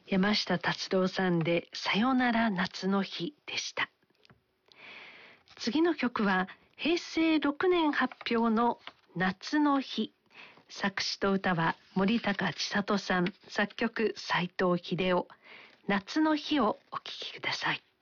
山下達郎さんでさよなら夏の日でした。次の曲は平成6年発表の夏の日。作詞と歌は森高千里さん、作曲斉藤秀夫。夏の日をお聴きください。